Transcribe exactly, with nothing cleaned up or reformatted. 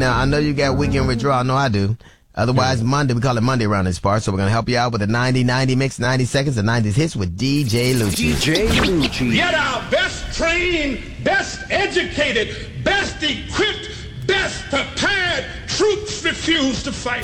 Now, I know you got weekend withdrawal. I know I do. Otherwise, Monday, we call it Monday around this part. So we're going to help you out with a ninety ninety mix, ninety seconds of nineties hits with D J Lucci. D J Lucci. Yet our best trained, best educated, best equipped, best prepared troops refuse to fight.